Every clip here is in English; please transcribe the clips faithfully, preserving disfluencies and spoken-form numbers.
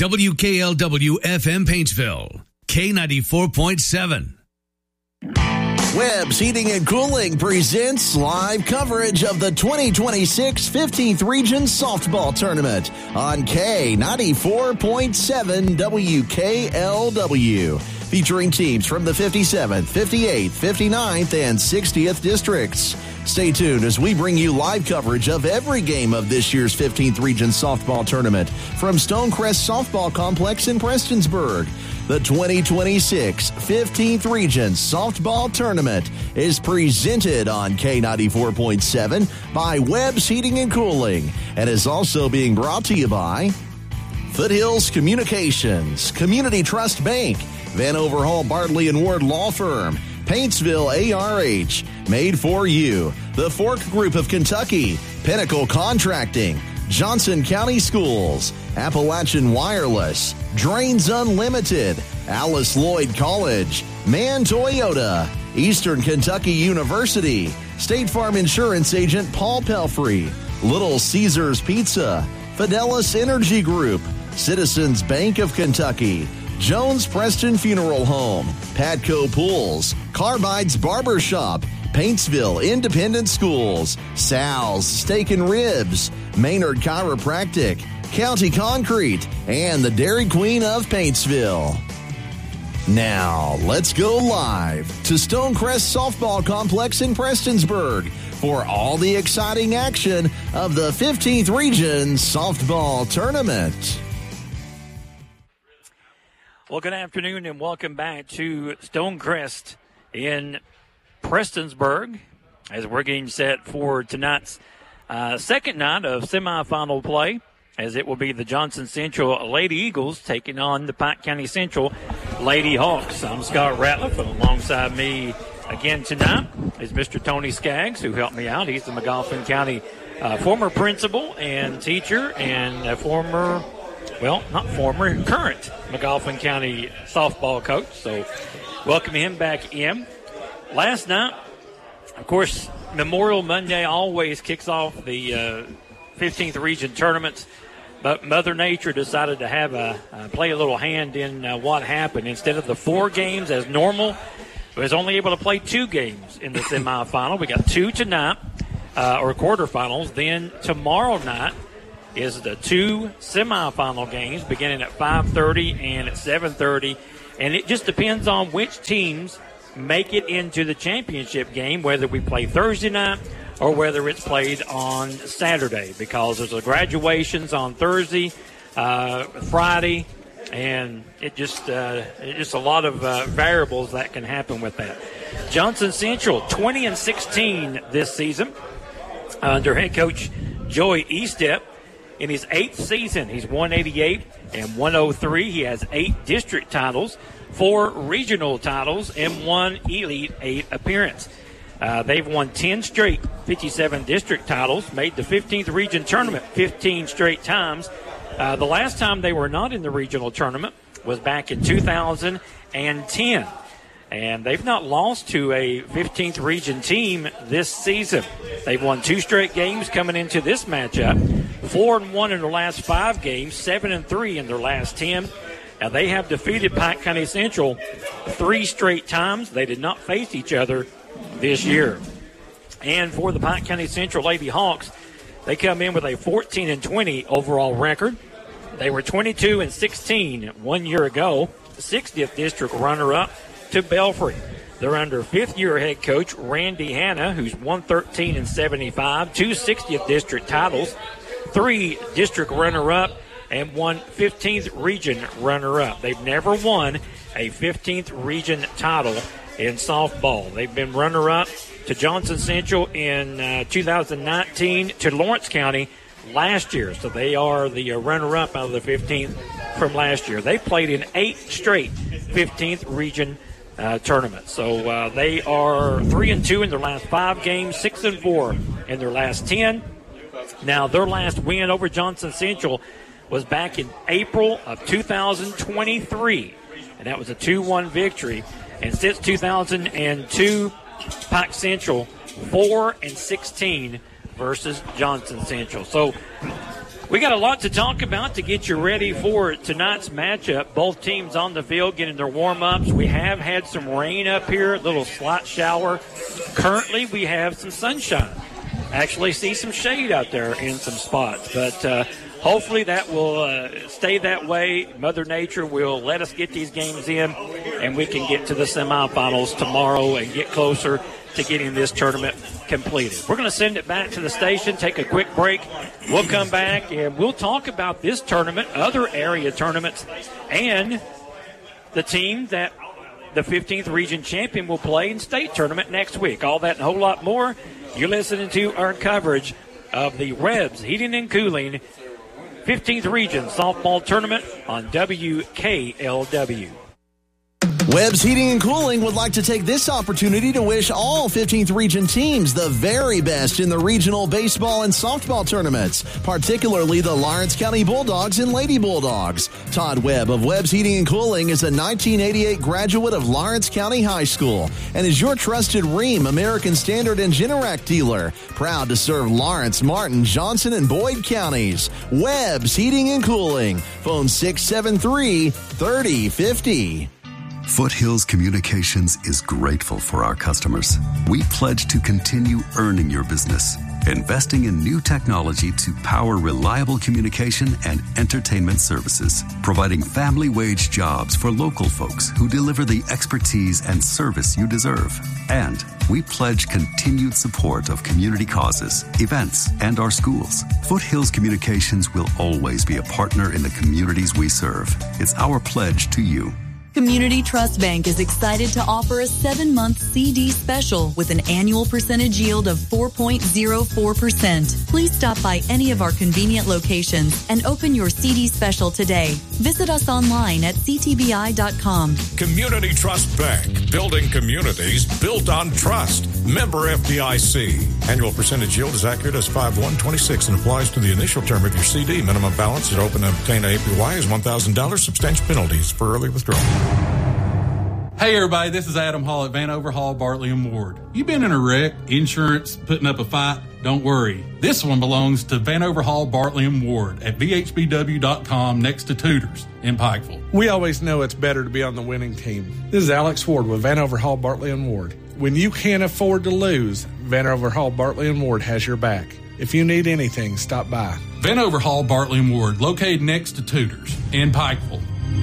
W K L W F M Paintsville, K ninety-four point seven. Webb's Heating and Cooling presents live coverage of the twenty twenty-six fifteenth Region Softball Tournament on K ninety-four point seven W K L W. Featuring teams from the fifty-seventh, fifty-eighth, fifty-ninth, and sixtieth districts. Stay tuned as we bring you live coverage of every game of this year's fifteenth Region Softball Tournament from Stonecrest Softball Complex in Prestonsburg. The twenty twenty-six fifteenth Region Softball Tournament is presented on K ninety-four point seven by Webb's Heating and Cooling and is also being brought to you by Foothills Communications, Community Trust Bank, Van Overhaul Bartley and Ward Law Firm, Paintsville A R H, Made for You, the Fork Group of Kentucky, Pinnacle Contracting, Johnson County Schools, Appalachian Wireless, Drains Unlimited, Alice Lloyd College, Mann Toyota, Eastern Kentucky University, State Farm Insurance Agent Paul Pelfrey, Little Caesars Pizza, Fidelis Energy Group, Citizens Bank of Kentucky, Jones Preston Funeral Home, Patco Pools, Carbides Barbershop, Paintsville Independent Schools, Sal's Steak and Ribs, Maynard Chiropractic, County Concrete, and the Dairy Queen of Paintsville. Now, let's go live to Stonecrest Softball Complex in Prestonsburg for all the exciting action of the fifteenth Region Softball Tournament. Well, good afternoon and welcome back to Stonecrest in Prestonsburg as we're getting set for tonight's uh, second night of semifinal play, as it will be the Johnson Central Lady Eagles taking on the Pike County Central Lady Hawks. I'm Scott Ratliff, and alongside me again tonight is Mister Tony Skaggs, who helped me out. He's the McGoffin County uh, former principal and teacher and a former, well, not former, current McGoffin County softball coach. So welcome him back in. Last night, of course, Memorial Monday always kicks off the uh, fifteenth Region tournament, but Mother Nature decided to have a uh, play a little hand in uh, what happened. Instead of the four games as normal, it was only able to play two games in the semifinal. We got two tonight, uh, or quarterfinals. Then tomorrow night is the two semifinal games beginning at five thirty and at seven thirty, and it just depends on which teams make it into the championship game, whether we play Thursday night or whether it's played on Saturday, because there's a graduations on Thursday, uh, Friday, and it just uh, it just a lot of uh, variables that can happen with that. Johnson Central twenty and sixteen this season under head coach Joey Estep. In his eighth season, he's one eighty-eight and one oh three. He has eight district titles, four regional titles, and one Elite Eight appearance. Uh, they've won ten straight fifty-seven district titles, made the fifteenth Region tournament fifteen straight times. Uh, the last time they were not in the regional tournament was back in two thousand ten. And they've not lost to a fifteenth Region team this season. They've won two straight games coming into this matchup. Four and one in their last five games, seven and three in their last ten. Now they have defeated Pike County Central three straight times. They did not face each other this year. And for the Pike County Central Lady Hawks, they come in with a fourteen and twenty overall record. They were twenty-two and sixteen one year ago, sixtieth district runner-up to Belfry. They're under fifth-year head coach Randy Hanna, who's one thirteen and seventy-five, two sixtieth district titles, three district runner-up, and one fifteenth Region runner-up. They've never won a fifteenth Region title in softball. They've been runner-up to Johnson Central in uh, two thousand nineteen, to Lawrence County last year. So they are the uh, runner-up out of the fifteenth from last year. They played in eight straight fifteenth Region uh, tournaments. So uh, they are three and two in their last five games, six and four in their last ten. Now, their last win over Johnson Central was back in April of two thousand twenty-three, and that was a two one victory. And since two thousand two, Pike Central four and sixteen versus Johnson Central. So We got a lot to talk about to get you ready for tonight's matchup. Both teams on the field getting their warm-ups. We have had some rain up here, a little slight shower. Currently, we have some sunshine. Actually see some shade out there in some spots. But uh, hopefully that will uh, stay that way. Mother Nature will let us get these games in, and we can get to the semifinals tomorrow and get closer to getting this tournament completed. We're going to send it back to the station, take a quick break. We'll come back, and we'll talk about this tournament, other area tournaments, and the team that the fifteenth Region Champion will play in state tournament next week. All that and a whole lot more. You're listening to our coverage of the Rebs Heating and Cooling fifteenth Region Softball Tournament on W K L W. Webb's Heating and Cooling would like to take this opportunity to wish all fifteenth Region teams the very best in the regional baseball and softball tournaments, particularly the Lawrence County Bulldogs and Lady Bulldogs. Todd Webb of Webb's Heating and Cooling is a nineteen eighty-eight graduate of Lawrence County High School and is your trusted Rheem, American Standard, and Generac dealer. Proud to serve Lawrence, Martin, Johnson, and Boyd counties. Webb's Heating and Cooling. Phone six seven three, three oh five oh. Foothills Communications is grateful for our customers. We pledge to continue earning your business, investing in new technology to power reliable communication and entertainment services, providing family wage jobs for local folks who deliver the expertise and service you deserve. And we pledge continued support of community causes, events, and our schools. Foothills Communications will always be a partner in the communities we serve. It's our pledge to you. Community Trust Bank is excited to offer a seven-month C D special with an annual percentage yield of four point oh four percent. Please stop by any of our convenient locations and open your C D special today. Visit us online at c t b i dot com. Community Trust Bank, building communities built on trust. Member F D I C. Annual percentage yield is accurate as five one twenty-six and applies to the initial term of your C D. Minimum balance to open and obtain a A P Y is one thousand dollars. Substantial penalties for early withdrawal. Hey everybody, this is Adam Hall at Vanover Hall, Bartley and Ward. You been in a wreck, insurance, putting up a fight? Don't worry. This one belongs to Vanover Hall, Bartley and Ward at v h b w dot com next to Tudors in Pikeville. We always know it's better to be on the winning team. This is Alex Ward with Vanover Hall, Bartley and Ward. When you can't afford to lose, Vanover Hall, Bartley and Ward has your back. If you need anything, stop by. Vanover Hall, Bartley and Ward, located next to Tudors in Pikeville.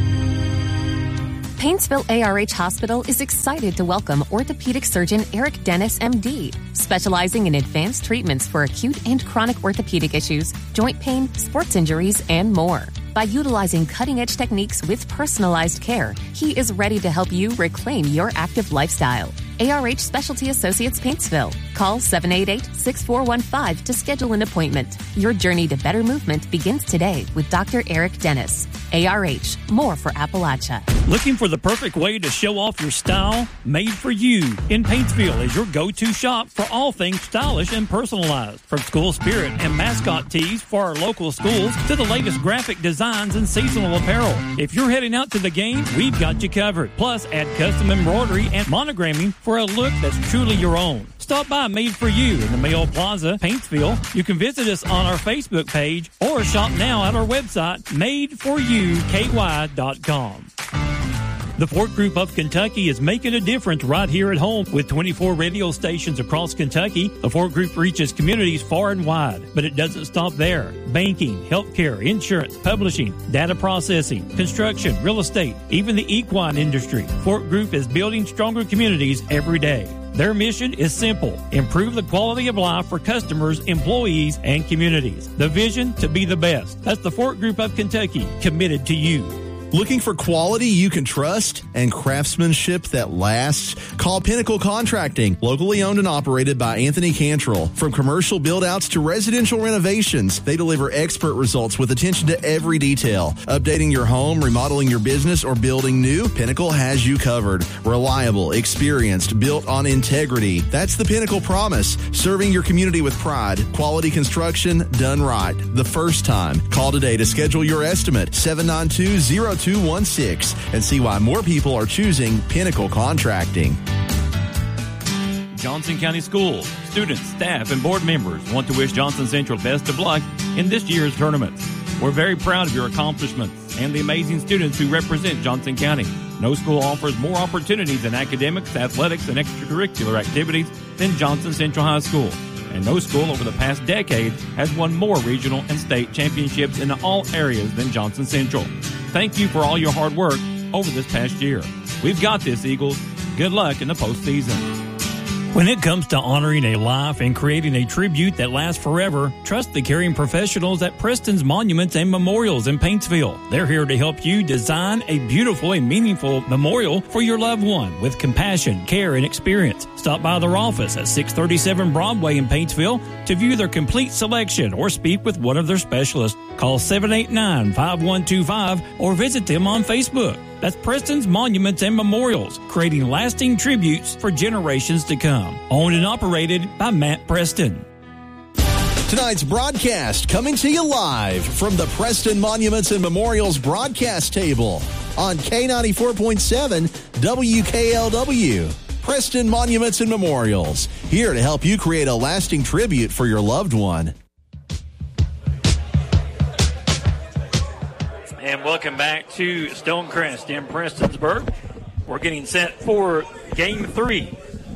Paintsville A R H Hospital is excited to welcome orthopedic surgeon Eric Dennis, M D, specializing in advanced treatments for acute and chronic orthopedic issues, joint pain, sports injuries, and more. By utilizing cutting-edge techniques with personalized care, he is ready to help you reclaim your active lifestyle. A R H Specialty Associates Paintsville. Call seven eight eight, six four one five to schedule an appointment. Your journey to better movement begins today with Doctor Eric Dennis. A R H, more for Appalachia. Looking for the perfect way to show off your style? Made for You in Paintsville is your go-to shop for all things stylish and personalized. From school spirit and mascot tees for our local schools to the latest graphic designs and seasonal apparel. If you're heading out to the game, we've got you covered. Plus, add custom embroidery and monogramming for a look that's truly your own. Stop by Made for You in the Mayo Plaza, Paintsville. You can visit us on our Facebook page or shop now at our website, made for you k y dot com. The Fort Group of Kentucky is making a difference right here at home. With twenty-four radio stations across Kentucky, the Fort Group reaches communities far and wide. But it doesn't stop there. Banking, healthcare, insurance, publishing, data processing, construction, real estate, even the equine industry. Fort Group is building stronger communities every day. Their mission is simple: improve the quality of life for customers, employees, and communities. The vision to be the best. That's the Fort Group of Kentucky, committed to you. Looking for quality you can trust and craftsmanship that lasts? Call Pinnacle Contracting, locally owned and operated by Anthony Cantrell. From commercial build-outs to residential renovations, they deliver expert results with attention to every detail. Updating your home, remodeling your business, or building new, Pinnacle has you covered. Reliable, experienced, built on integrity. That's the Pinnacle promise. Serving your community with pride. Quality construction done right. The first time. Call today to schedule your estimate. seven nine two, zero two one six and see why more people are choosing Pinnacle Contracting. Johnson County Schools, students, staff, and board members want to wish Johnson Central best of luck in this year's tournaments. We're very proud of your accomplishments and the amazing students who represent Johnson County. No school offers more opportunities in academics, athletics, and extracurricular activities than Johnson Central High School. And no school over the past decade has won more regional and state championships in all areas than Johnson Central. Thank you for all your hard work over this past year. We've got this, Eagles. Good luck in the postseason. When it comes to honoring a life and creating a tribute that lasts forever, trust the caring professionals at Preston's Monuments and Memorials in Paintsville. They're here to help you design a beautiful and meaningful memorial for your loved one with compassion, care, and experience. Stop by their office at six thirty-seven Broadway in Paintsville to view their complete selection or speak with one of their specialists. Call seven eight nine, five one two five or visit them on Facebook. That's Preston's Monuments and Memorials, creating lasting tributes for generations to come. Owned and operated by Matt Preston. Tonight's broadcast coming to you live from the Preston Monuments and Memorials broadcast table on K ninety-four point seven W K L W. Preston Monuments and Memorials, here to help you create a lasting tribute for your loved one. And welcome back to Stonecrest in Prestonsburg. We're getting set for Game three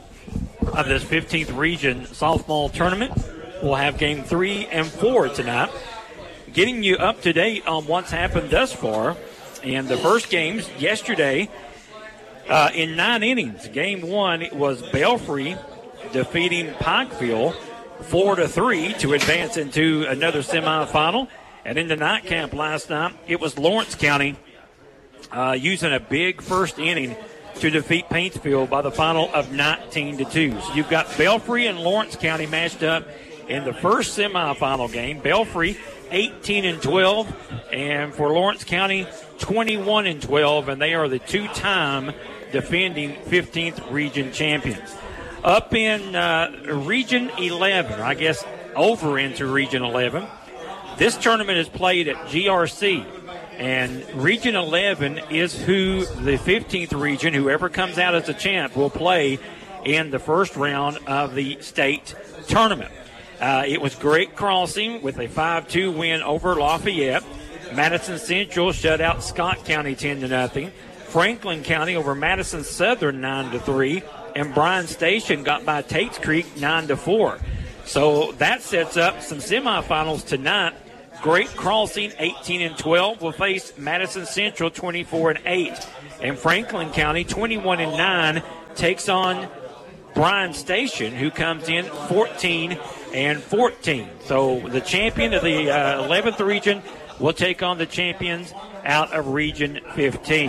of this fifteenth Region Softball Tournament. We'll have Game three and four tonight. Getting you up to date on what's happened thus far. And the first games yesterday uh, in nine innings. Game one was Belfry defeating Pikeville four to three to advance into another semifinal. And in the nightcap last night, it was Lawrence County uh, using a big first inning to defeat Paintsville by the final of nineteen to two. So you've got Belfry and Lawrence County matched up in the first semifinal game. Belfry eighteen and twelve, and for Lawrence County twenty-one and twelve, and they are the two-time defending fifteenth Region champions. Up in uh, Region eleven, I guess over into Region eleven. This tournament is played at G R C, and Region eleven is who the fifteenth Region, whoever comes out as a champ, will play in the first round of the state tournament. Uh, it was Great Crossing with a five two win over Lafayette. Madison Central shut out Scott County ten to nothing. Franklin County over Madison Southern nine to three, and Bryan Station got by Tates Creek nine to four. So that sets up some semifinals tonight. Great Crossing eighteen and twelve will face Madison Central twenty-four and eight, and Franklin County twenty-one and nine takes on Bryan Station, who comes in fourteen and fourteen. So the champion of the uh, eleventh Region will take on the champions out of Region fifteen.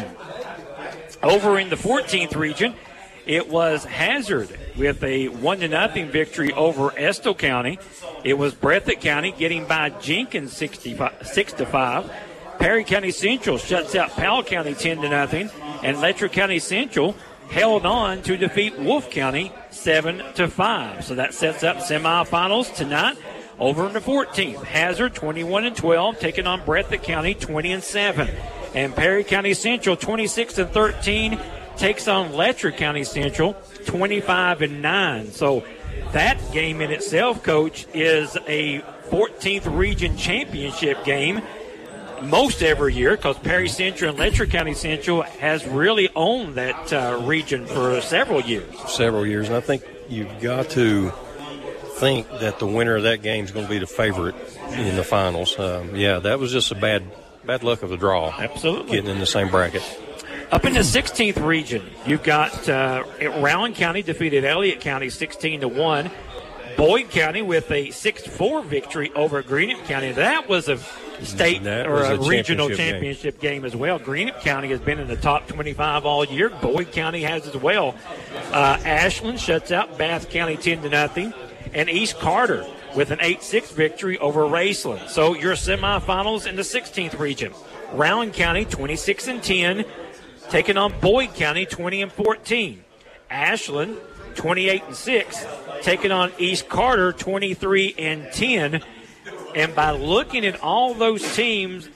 Over in the fourteenth Region, it was Hazard with a one to nothing victory over Estill County. It was Breathitt County getting by Jenkins six to five. Perry County Central shuts out Powell County ten to nothing, and Letcher County Central held on to defeat Wolfe County seven to five. So that sets up semifinals tonight. Over in the fourteenth, Hazard twenty-one and twelve taking on Breathitt County twenty and seven, and Perry County Central twenty-six and thirteen takes on Letcher County Central twenty-five and nine. So that game in itself, Coach, is a fourteenth Region championship game most every year, because Perry Central and Letcher County Central has really owned that uh, region for several years. Several years, and I think you've got to think that the winner of that game is going to be the favorite in the finals. Um, yeah, that was just a bad bad luck of the draw. Absolutely. Getting in the same bracket. Up in the sixteenth Region, you've got uh, Rowan County defeated Elliott County sixteen to one. Boyd County with a six four victory over Greenup County. That was a state that or a, a regional championship, championship game. game as well. Greenup County has been in the top twenty-five all year. Boyd County has as well. Uh, Ashland shuts out Bath County ten to nothing, and East Carter with an eight six victory over Raceland. So your semifinals in the sixteenth Region. Rowan County twenty-six and ten. Taking on Boyd County, twenty and fourteen. Ashland, twenty-eight and six, taking on East Carter, twenty-three and ten. And by looking at all those teams,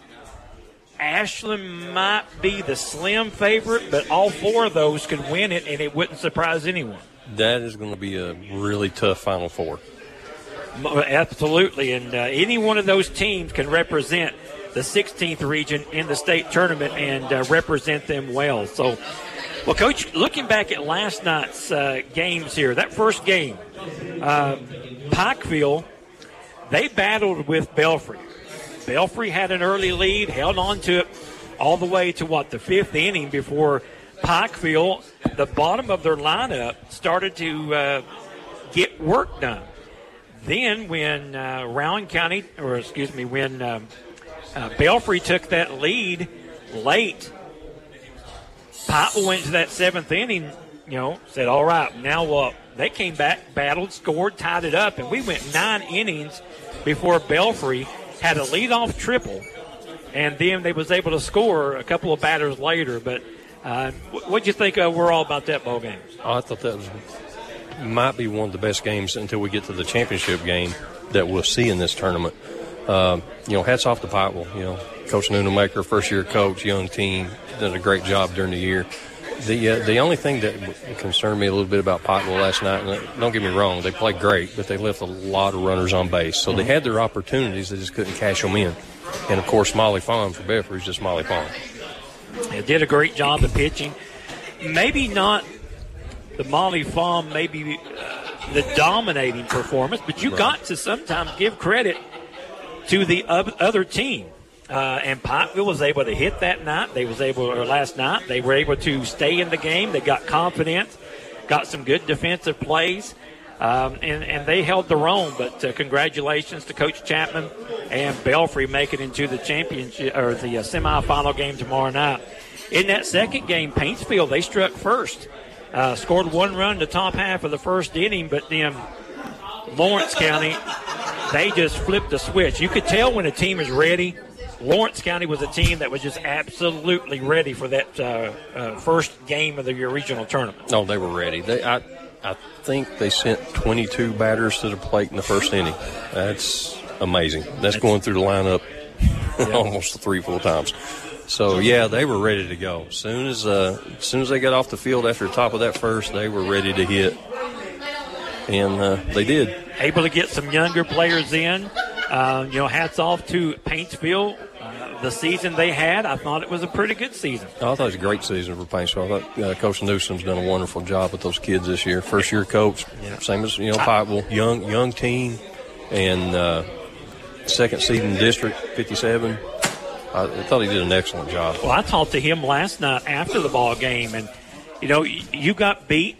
Ashland might be the slim favorite, but all four of those could win it, and it wouldn't surprise anyone. That is going to be a really tough Final Four. Absolutely, and uh, any one of those teams can represent the sixteenth region in the state tournament and uh, represent them well. So, well, Coach, looking back at last night's uh, games here, that first game, uh, Pikeville, they battled with Belfry. Belfry had an early lead, held on to it all the way to, what, the fifth inning before Pikeville, the bottom of their lineup, started to uh, get work done. Then when uh, Rowan County, or excuse me, when um, uh, Belfry took that lead late, Pikeville went to that seventh inning, you know, said, all right, now what? Uh, they came back, battled, scored, tied it up, and we went nine innings before Belfry had a leadoff triple, and then they was able to score a couple of batters later. But uh, what did you think overall about that ball game? Oh, I thought that was might be one of the best games until we get to the championship game that we'll see in this tournament. Uh, you know, hats off to Pikeville. You know, Coach Noonamaker, first-year coach, young team, did a great job during the year. The uh, the only thing that concerned me a little bit about Pikeville last night, and don't get me wrong, they played great, but they left a lot of runners on base. So they had their opportunities, they just couldn't cash them in. And, of course, Molly Fawn for Belfry is just Molly Fawn. They did a great job of pitching. Maybe not the Molly Fawn, maybe uh, the dominating performance, but you right. got to sometimes give credit to the other team. Uh, and Pikeville was able to hit that night. They was able, or last night, they were able to stay in the game. They got confidence, got some good defensive plays, um, and, and they held their own. But uh, congratulations to Coach Chapman and Belfry making it into the championship or the uh, semifinal game tomorrow night. In that second game, Paintsville, they struck first, uh, scored one run in the top half of the first inning, but then Lawrence County, they just flipped the switch. You could tell when a team is ready. Lawrence County was a team that was just absolutely ready for that uh, uh, first game of the regional tournament. No, they were ready. They, I, I think they sent twenty-two batters to the plate in the first inning. That's amazing. That's, That's going through the lineup yeah. almost three, four times. So yeah, they were ready to go. As soon as uh, as soon as they got off the field after the top of that first, they were ready to hit, and uh, they did. Able to get some younger players in. Uh, you know, hats off to Paintsville. Uh, the season they had, I thought it was a pretty good season. I thought it was a great season for Paintsville. I thought uh, Coach Newsom's done a wonderful job with those kids this year. First year coach, yeah. same as you know Pikeville, young young team, and uh, second seed in the district, fifty-seven. I, I thought he did an excellent job. Well, I talked to him last night after the ball game, and you know, you got beat